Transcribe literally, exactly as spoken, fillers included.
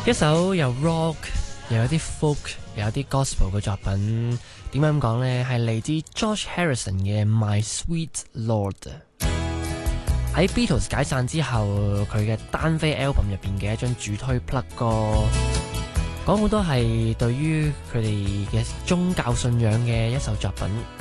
一首又 rock 又有啲 folk 又有啲 gospel 嘅作品，點解咁講呢？係嚟自 George Harrison 嘅 My Sweet Lord。喺 Beatles 解散之後，佢嘅單飛 album 入邊嘅一張主推 plug 歌，講好多係對於佢哋嘅宗教信仰嘅一首作品。